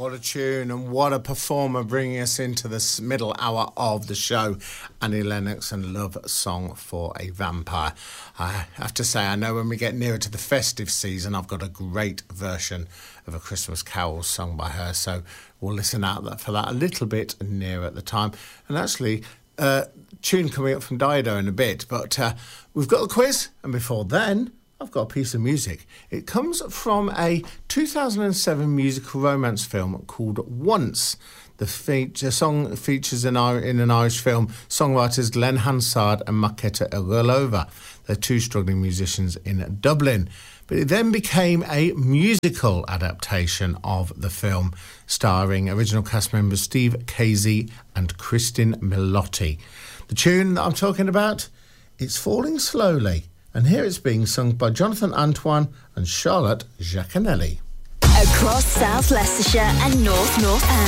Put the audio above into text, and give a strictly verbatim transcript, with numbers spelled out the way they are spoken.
What a tune and what a performer bringing us into this middle hour of the show. Annie Lennox and Love Song for a Vampire. I have to say, I know when we get nearer to the festive season, I've got a great version of A Christmas Carol sung by her. So we'll listen out for that a little bit nearer at the time. And actually, uh, tune coming up from Dido in a bit. But uh, we've got the quiz. And before then, I've got a piece of music. It comes from a two thousand seven musical romance film called Once. The feature song features in, our, in an Irish film songwriters Glenn Hansard and Marketa Irgolova. They're two struggling musicians in Dublin. But it then became a musical adaptation of the film, starring original cast members Steve Casey and Kristin Milotti. The tune that I'm talking about, it's Falling Slowly. And here it's being sung by Jonathan Antoine and Charlotte Giaconelli. Across South Leicestershire and North North